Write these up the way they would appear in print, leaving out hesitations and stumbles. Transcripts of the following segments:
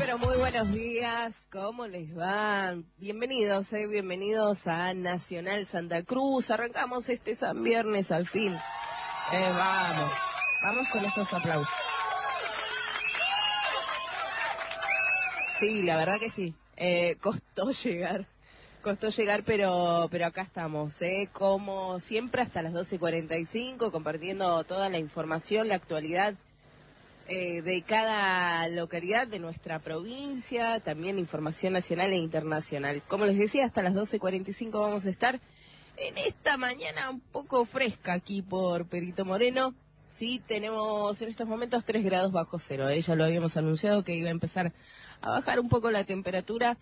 pero muy buenos días, ¿cómo les va? Bienvenidos a Nacional Santa Cruz. Arrancamos este San Viernes al fin. Vamos con esos aplausos. Sí, la verdad que sí. Costó llegar, pero acá estamos, como siempre hasta las 12:45, compartiendo toda la información, la actualidad de cada localidad de nuestra provincia, también información nacional e internacional. Como les decía, hasta las 12:45 vamos a estar en esta mañana un poco fresca aquí por Perito Moreno. Sí, tenemos en estos momentos 3 grados bajo cero. Ya lo habíamos anunciado que iba a empezar a bajar un poco la temperatura.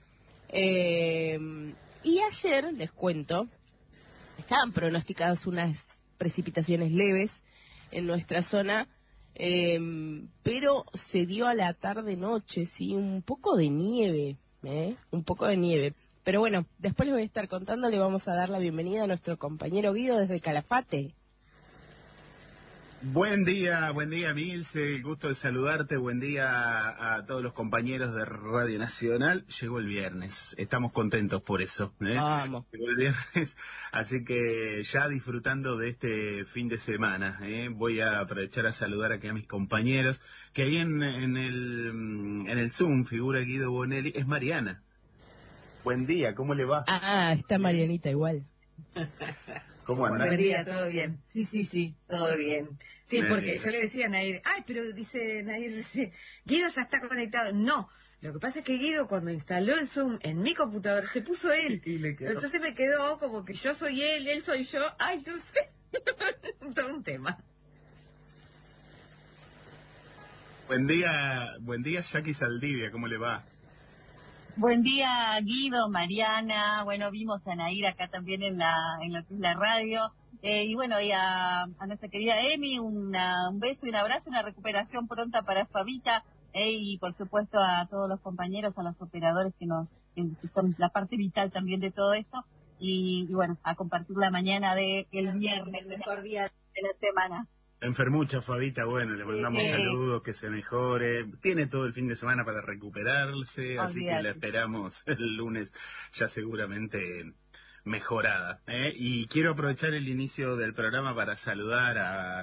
Y ayer, les cuento, estaban pronosticadas unas precipitaciones leves en nuestra zona, pero se dio a la tarde-noche, sí, un poco de nieve. Pero bueno, después les voy a estar contando, le vamos a dar la bienvenida a nuestro compañero Guido desde Calafate. Buen día, Milce, el gusto de saludarte, buen día a todos los compañeros de Radio Nacional. Llegó el viernes, estamos contentos por eso, Vamos. Llegó el viernes, así que ya disfrutando de este fin de semana, voy a aprovechar a saludar aquí a mis compañeros, que ahí en el Zoom figura Guido Bonelli, es Mariana. Buen día, ¿cómo le va? Está Marianita igual. ¿Cómo andás? Buen día, todo bien. Sí, todo bien. Sí, porque yo le decía a Nair, pero dice Nair, Guido ya está conectado. No, lo que pasa es que Guido cuando instaló el Zoom en mi computadora se puso él. Y le quedó. Entonces me quedó como que yo soy él soy yo. No sé. Todo un tema. Buen día, Jackie Saldivia, ¿cómo le va? Buen día, Guido, Mariana. Bueno, vimos a Nair acá también en lo que es la radio. Y bueno, y a nuestra querida Emi, un beso y un abrazo, una recuperación pronta para Fabita. Y por supuesto a todos los compañeros, a los operadores que son la parte vital también de todo esto. Y bueno, a compartir la mañana del viernes, el mejor día de la semana. Enfermucha, Fabita, bueno, le mandamos saludos, que se mejore. Tiene todo el fin de semana para recuperarse, así que la esperamos el lunes ya seguramente mejorada. Y quiero aprovechar el inicio del programa para saludar a